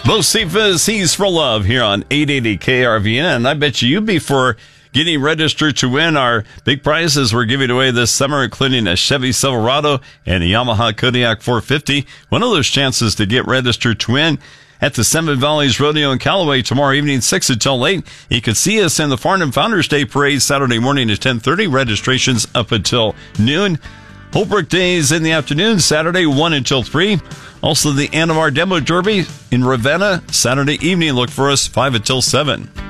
Bocephus, for love here on 880 KRVN. I bet you'd be for getting registered to win our big prizes we're giving away this summer, including a Chevy Silverado and a Yamaha Kodiak 450. One of those chances to get registered to win at the Seven Valleys Rodeo in Callaway tomorrow evening, 6 until 8. You can see us in the Farnham Founders Day Parade Saturday morning at 10:30. Registration's up until noon. Holbrook Days in the afternoon, Saturday 1 until 3. Also the Anavar Demo Derby in Ravenna, Saturday evening. Look for us 5 until 7.